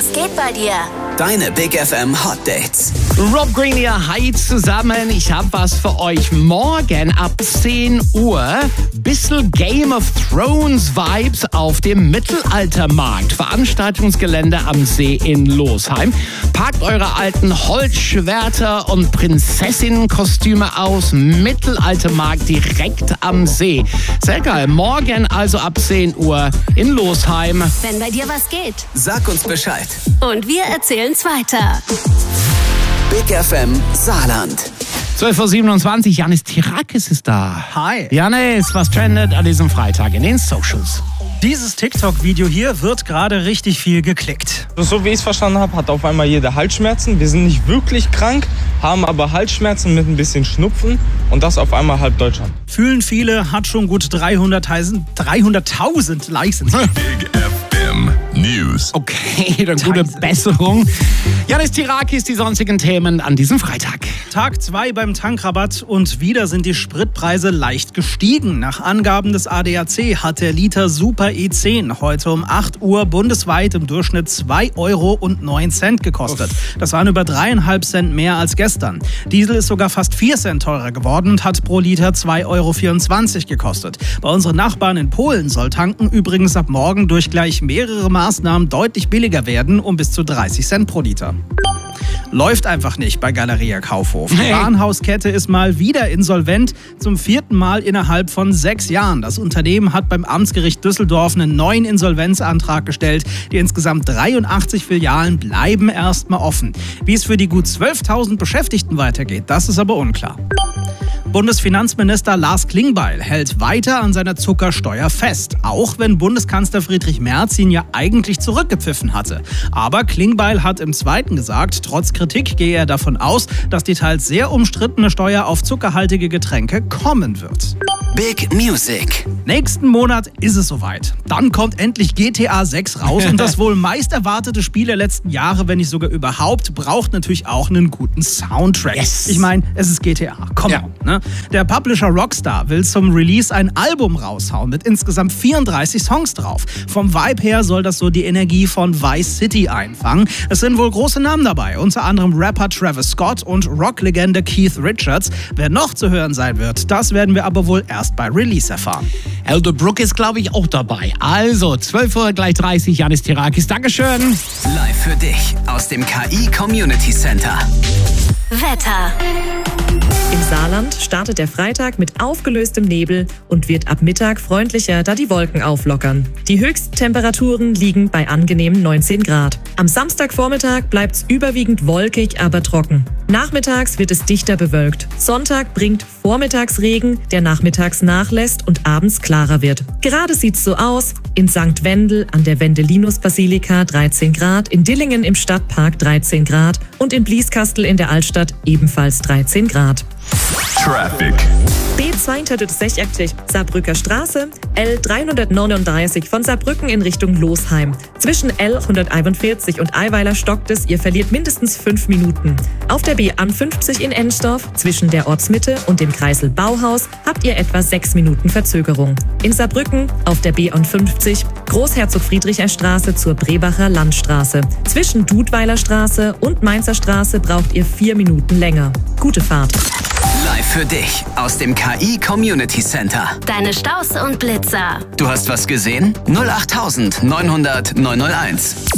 Was geht bei dir? Deine Big FM Hot Dates. Rob Green hier, hi zusammen. Ich habe was für euch. Morgen ab 10 Uhr bisschen Game of Thrones Vibes auf dem Mittelaltermarkt. Veranstaltungsgelände am See in Losheim. Packt eure alten Holzschwerter und Prinzessinnenkostüme aus. Mittelaltermarkt direkt am See. Sehr geil. Morgen also ab 10 Uhr in Losheim. Wenn bei dir was geht. Sag uns Bescheid. Und wir erzählen's weiter. Big FM Saarland. 12:27 Uhr, Janis Tirakis ist da. Hi. Janis, was trendet an diesem Freitag in den Socials? Dieses TikTok-Video hier wird gerade richtig viel geklickt. So wie ich es verstanden habe, hat auf einmal jeder Halsschmerzen. Wir sind nicht wirklich krank, haben aber Halsschmerzen mit ein bisschen Schnupfen und das auf einmal halb Deutschland. Fühlen viele, hat schon gut 300.000 Likes. Big FM News. Okay, dann gute Besserung. Janis Tirakis, die sonstigen Themen an diesem Freitag. Tag 2 beim Tankrabatt und wieder sind die Spritpreise leicht gestiegen. Nach Angaben des ADAC hat der Liter Super E10 heute um 8 Uhr bundesweit im Durchschnitt 2,09 € gekostet. Das waren über 3,5 Cent mehr als gestern. Diesel ist sogar fast 4 Cent teurer geworden und hat pro Liter 2,24 € gekostet. Bei unseren Nachbarn in Polen soll tanken übrigens ab morgen durch gleich mehrere Maßnahmen deutlich billiger werden, um bis zu 30 Cent pro Liter. Läuft einfach nicht bei Galeria Kaufhof. Die Warenhauskette ist mal wieder insolvent, zum 4. Mal innerhalb von 6 Jahren. Das Unternehmen hat beim Amtsgericht Düsseldorf einen neuen Insolvenzantrag gestellt. Die insgesamt 83 Filialen bleiben erstmal offen. Wie es für die gut 12.000 Beschäftigten weitergeht, das ist aber unklar. Bundesfinanzminister Lars Klingbeil hält weiter an seiner Zuckersteuer fest, auch wenn Bundeskanzler Friedrich Merz ihn ja eigentlich zurückgepfiffen hatte. Aber Klingbeil hat im Zweiten gesagt, trotz Kritik gehe er davon aus, dass die teils sehr umstrittene Steuer auf zuckerhaltige Getränke kommen wird. Big Music. Nächsten Monat ist es soweit. Dann kommt endlich GTA 6 raus und das wohl meist erwartete Spiel der letzten Jahre, wenn nicht sogar überhaupt, braucht natürlich auch einen guten Soundtrack. Yes. Ich meine, es ist GTA. Komm on, ne? Der Publisher Rockstar will zum Release ein Album raushauen mit insgesamt 34 Songs drauf. Vom Vibe her soll das so die Energie von Vice City einfangen. Es sind wohl große Namen dabei, unter anderem Rapper Travis Scott und Rocklegende Keith Richards. Wer noch zu hören sein wird, das werden wir aber wohl erst bei Release erfahren. Elderbrook ist, glaube ich, auch dabei. Also, 12 Uhr gleich 30, Janis Tirakis. Dankeschön. Live für dich aus dem KI Community Center. Wetter. Im Saarland startet der Freitag mit aufgelöstem Nebel und wird ab Mittag freundlicher, da die Wolken auflockern. Die Höchsttemperaturen liegen bei angenehmen 19 Grad. Am Samstagvormittag bleibt es überwiegend wolkig, aber trocken. Nachmittags wird es dichter bewölkt. Sonntag bringt Vormittagsregen, der nachmittags nachlässt und abends klarer wird. Gerade sieht's so aus: in St. Wendel an der Wendelinus-Basilika 13 Grad, in Dillingen im Stadtpark 13 Grad und in Blieskastel in der Altstadt ebenfalls 13 Grad. Traffic. B260 Saarbrücker Straße, L339 von Saarbrücken in Richtung Losheim. Zwischen L141 und Eiweiler stockt es, ihr verliert mindestens 5 Minuten. Auf der B50 in Ensdorf, zwischen der Ortsmitte und dem Kreisel Bauhaus, habt ihr etwa 6 Minuten Verzögerung. In Saarbrücken auf der B50 Großherzog-Friedricher-Straße zur Brebacher Landstraße. Zwischen Dudweiler Straße und Mainzer Straße braucht ihr 4 Minuten länger. Gute Fahrt. Live für dich aus dem KI Community Center. Deine Staus und Blitzer. Du hast was gesehen? 08900 901.